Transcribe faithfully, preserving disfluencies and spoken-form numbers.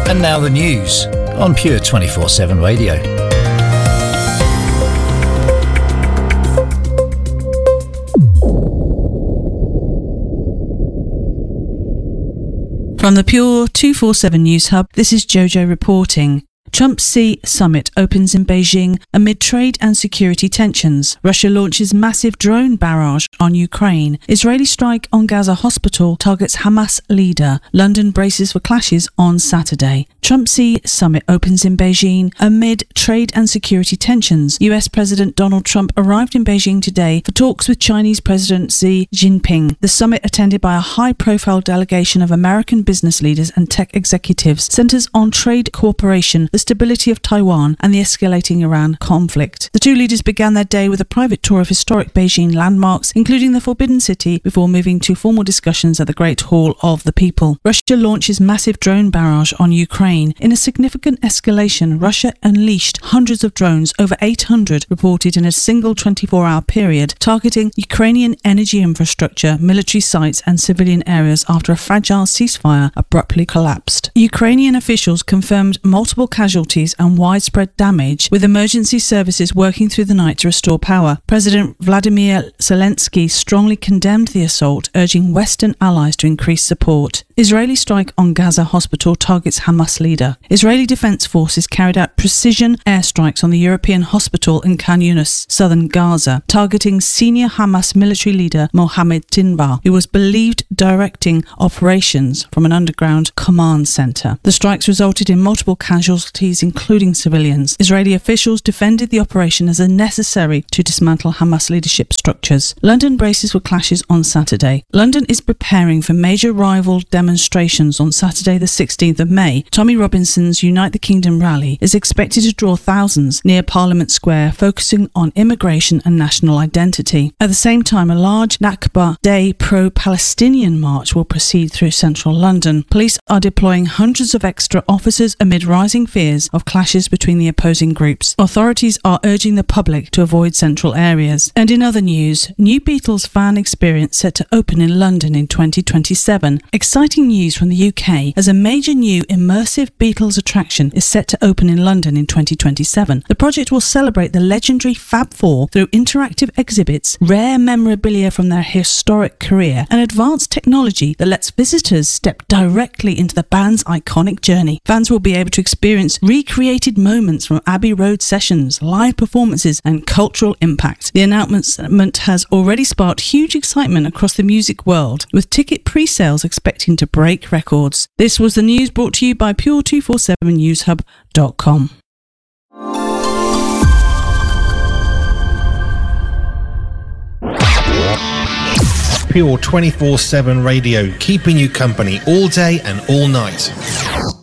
And now the news on Pure twenty-four seven Radio. From the Pure two forty-seven News Hub, this is Jojo reporting. Trump-Xi summit opens in Beijing amid trade and security tensions. Russia launches massive drone barrage on Ukraine. Israeli strike on Gaza hospital targets Hamas leader. London braces for clashes on Saturday. Trump-Xi summit opens in Beijing amid trade and security tensions. U S President Donald Trump arrived in Beijing today for talks with Chinese President Xi Jinping. The summit, attended by a high-profile delegation of American business leaders and tech executives, centers on trade cooperation, the stability of Taiwan, and the escalating Iran conflict. The two leaders began their day with a private tour of historic Beijing landmarks, including the Forbidden City, before moving to formal discussions at the Great Hall of the People. Russia launches massive drone barrage on Ukraine. In a significant escalation, Russia unleashed hundreds of drones, over eight hundred reported in a single twenty-four hour period, targeting Ukrainian energy infrastructure, military sites, and civilian areas after a fragile ceasefire abruptly collapsed. Ukrainian officials confirmed multiple casualties and widespread damage, with emergency services working through the night to restore power. President Vladimir Zelensky strongly condemned the assault, urging Western allies to increase support. Israeli strike on Gaza hospital targets Hamas leader. Israeli Defense Forces carried out precision airstrikes on the European hospital in Khan Yunis, southern Gaza, targeting senior Hamas military leader Mohammed Tinbar, who was believed directing operations from an underground command center. The strikes resulted in multiple casualties, including civilians. Israeli officials defended the operation as necessary to dismantle Hamas leadership structures. London braces for clashes on Saturday. London is preparing for major rival demonstrations on Saturday the sixteenth of May. Tommy Robinson's Unite the Kingdom rally is expected to draw thousands near Parliament Square, focusing on immigration and national identity. At the same time, a large Nakba Day pro-Palestinian march will proceed through central London. Police are deploying hundreds of extra officers amid rising fears of clashes between the opposing groups. Authorities are urging the public to avoid central areas. And in other news, new Beatles fan experience set to open in London in twenty twenty-seven. Exciting news from the U K, as a major new immersive Beatles attraction is set to open in London in twenty twenty-seven. The project will celebrate the legendary Fab Four through interactive exhibits, rare memorabilia from their historic career, and advanced technology that lets visitors step directly into the band's iconic journey. Fans will be able to experience recreated moments from Abbey Road sessions, live performances, and cultural impact. The announcement has already sparked huge excitement across the music world, with ticket pre-sales expecting to break records. This was the news brought to you by Pure two forty-seven news hub dot com. Pure twenty-four seven Radio, keeping you company all day and all night.